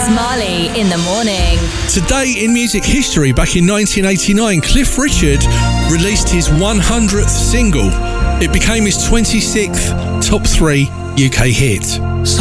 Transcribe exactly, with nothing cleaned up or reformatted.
Chris Marley in the morning. Today in music history, back in nineteen eighty-nine, Cliff Richard released his one hundredth single. It became his twenty-sixth top three U K hit.